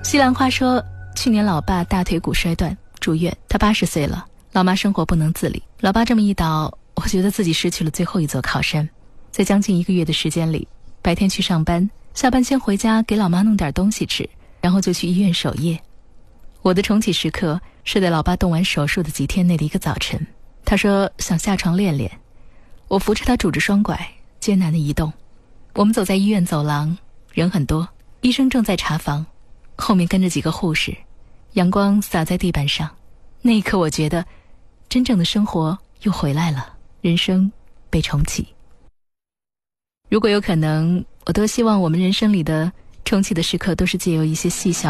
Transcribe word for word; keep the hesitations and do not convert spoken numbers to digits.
西兰花说，去年老爸大腿骨摔断住院，他八十岁了，老妈生活不能自理。老爸这么一倒，我觉得自己失去了最后一座靠山。在将近一个月的时间里，白天去上班，下班先回家给老妈弄点东西吃，然后就去医院守夜。我的重启时刻是在老爸动完手术的几天内的一个早晨。他说想下床练练，我扶着他拄着双拐艰难地移动。我们走在医院走廊，人很多，医生正在查房，后面跟着几个护士，阳光洒在地板上。那一刻我觉得真正的生活又回来了，人生被重启。如果有可能，我多希望我们人生里的重启的时刻都是借由一些细小